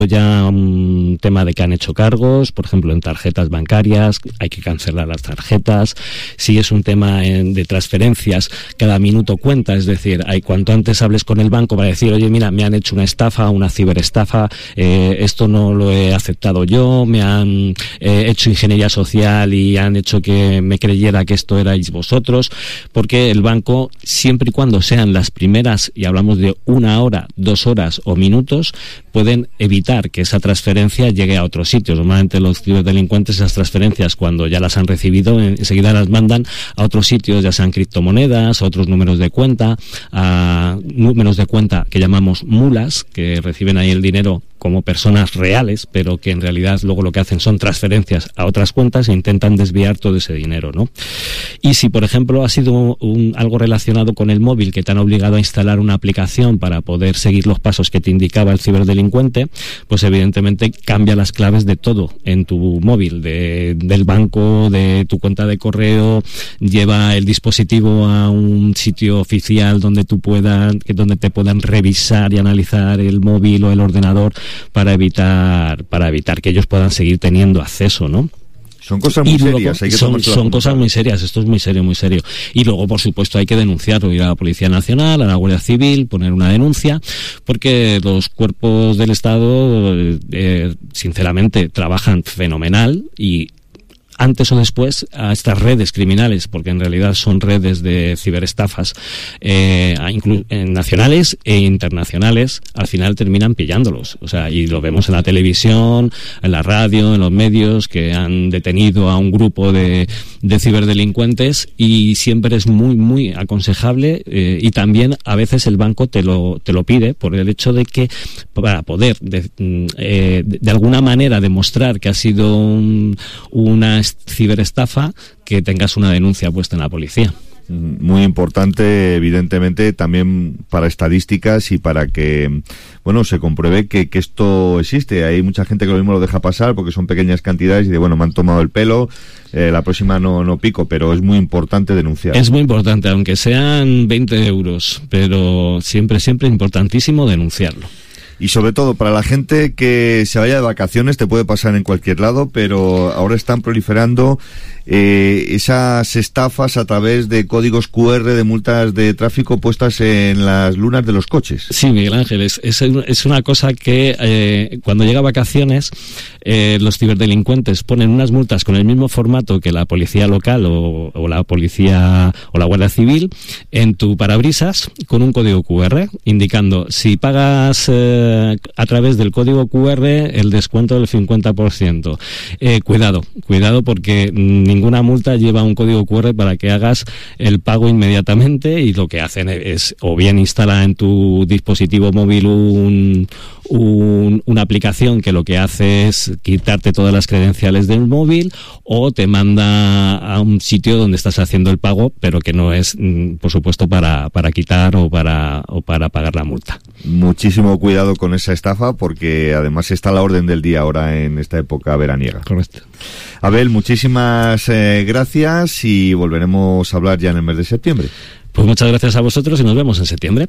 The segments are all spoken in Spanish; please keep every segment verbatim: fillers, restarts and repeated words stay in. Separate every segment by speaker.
Speaker 1: ya un tema de que han hecho cargos, por ejemplo, en tarjetas bancarias, hay que cancelar las tarjetas. Si es un tema en, de transferencias, cada minuto cuenta, es decir, hay cuanto antes hables con el banco para decir, oye, mira, me han hecho una estafa, una ciberestafa, eh, esto no lo he aceptado yo, me han eh, hecho ingeniería social y han hecho que me creyera que esto erais vosotros, porque el banco, siempre y cuando sean las primeras, y hablamos de una hora, dos horas o minutos, pueden evitar que esa transferencia llegue a otros sitios. Normalmente los ciberdelincuentes esas transferencias, cuando ya las han recibido, enseguida las mandan a otros sitios, ya sean criptomonedas, a otros números de cuenta, a números de cuenta que llamamos mulas, que reciben ahí el dinero como personas reales, pero que en realidad luego lo que hacen son transferencias a otras cuentas e intentan desviar todo ese dinero, ¿no? Y si, por ejemplo, ha sido un, algo relacionado con el móvil, que te han obligado a instalar una aplicación para poder seguir los pasos que te indicaba el ciberdelincuente, pues evidentemente cambia las claves de todo en tu móvil, de, del banco, de tu cuenta de correo, lleva el dispositivo a un sitio oficial donde tú puedas, donde te puedan revisar y analizar el móvil o el ordenador, para evitar para evitar que ellos puedan seguir teniendo acceso, ¿no?
Speaker 2: Son cosas muy
Speaker 1: luego,
Speaker 2: serias. Hay que
Speaker 1: son son cosas muy serias. Esto es muy serio, muy serio. Y luego, por supuesto, hay que denunciarlo, ir a la Policía Nacional, a la Guardia Civil, poner una denuncia, porque los cuerpos del Estado, eh, sinceramente, trabajan fenomenal y antes o después a estas redes criminales, porque en realidad son redes de ciberestafas eh, inclu- nacionales e internacionales, al final terminan pillándolos. O sea, y lo vemos en la televisión, en la radio, en los medios, que han detenido a un grupo de, de ciberdelincuentes, y siempre es muy, muy aconsejable eh, y también a veces el banco te lo, te lo pide por el hecho de que para poder de, eh, de alguna manera demostrar que ha sido un, una ciberestafa, que tengas una denuncia puesta en la policía.
Speaker 2: Muy importante, evidentemente, también para estadísticas y para que, bueno, se compruebe que, que esto existe. Hay mucha gente que lo mismo lo deja pasar porque son pequeñas cantidades y de, bueno, me han tomado el pelo, eh, la próxima no, no pico, pero es muy importante denunciar.
Speaker 1: Es muy importante, aunque sean veinte euros, pero siempre, siempre importantísimo denunciarlo.
Speaker 2: Y sobre todo, para la gente que se vaya de vacaciones, te puede pasar en cualquier lado, pero ahora están proliferando eh, esas estafas a través de códigos cu erre de multas de tráfico puestas en las lunas de los coches.
Speaker 1: Sí, Miguel Ángel, es, es, es una cosa que eh, cuando llega a vacaciones, eh, los ciberdelincuentes ponen unas multas con el mismo formato que la policía local o, o la policía o la Guardia Civil en tu parabrisas, con un código cu erre indicando, si pagas eh, a través del código cu erre, el descuento del cincuenta por ciento. Eh, cuidado, cuidado, porque ninguna multa lleva un código cu erre para que hagas el pago inmediatamente, y lo que hacen es o bien instala en tu dispositivo móvil un, un, una aplicación que lo que hace es quitarte todas las credenciales del móvil, o te manda a un sitio donde estás haciendo el pago, pero que no es, por supuesto, para, para quitar o para, o para pagar la multa.
Speaker 2: Muchísimo cuidado con esa estafa, porque además está a la orden del día ahora en esta época veraniega.
Speaker 1: Correcto.
Speaker 2: Abel, muchísimas eh, gracias, y volveremos a hablar ya en el mes de septiembre.
Speaker 1: Pues muchas gracias a vosotros y nos vemos en septiembre.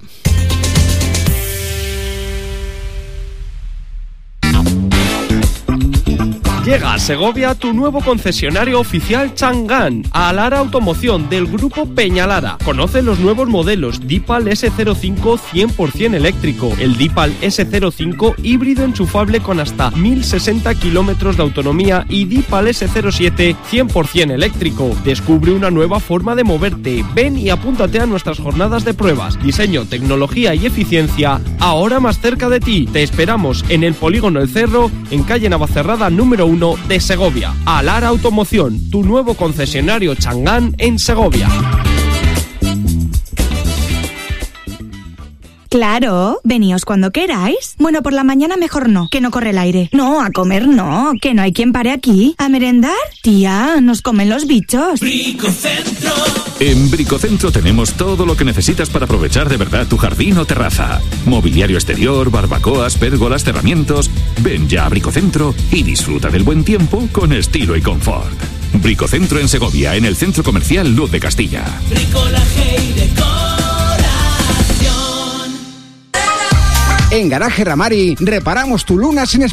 Speaker 3: Llega a Segovia tu nuevo concesionario oficial Chang'an, a Lara Automoción del grupo Peñalara. Conoce los nuevos modelos Deepal ese cero cinco cien por ciento eléctrico, el Deepal ese cero cinco híbrido enchufable con hasta mil sesenta kilómetros de autonomía y Deepal ese cero siete cien por ciento eléctrico. Descubre una nueva forma de moverte. Ven y apúntate a nuestras jornadas de pruebas. Diseño, tecnología y eficiencia ahora más cerca de ti. Te esperamos en el Polígono El Cerro, en calle Navacerrada número uno de Segovia. Alara Automoción, tu nuevo concesionario Chang'an en Segovia.
Speaker 4: Claro, veníos cuando queráis. Bueno, por la mañana mejor no, que no corre el aire. No, a comer no, que no hay quien pare aquí. ¿A merendar? Tía, nos comen los bichos.
Speaker 5: Bricocentro. En Bricocentro tenemos todo lo que necesitas para aprovechar de verdad tu jardín o terraza. Mobiliario exterior, barbacoas, pérgolas, cerramientos. Ven ya a Bricocentro y disfruta del buen tiempo con estilo y confort. Bricocentro en Segovia, en el Centro Comercial Luz de Castilla.
Speaker 6: Bricolaje y decor. En Garaje Ramari reparamos tu luna sin